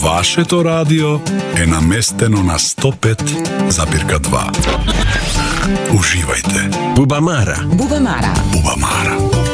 Вашето радио е наместено на 105,2. Уживайте. Бубамара. Бубамара.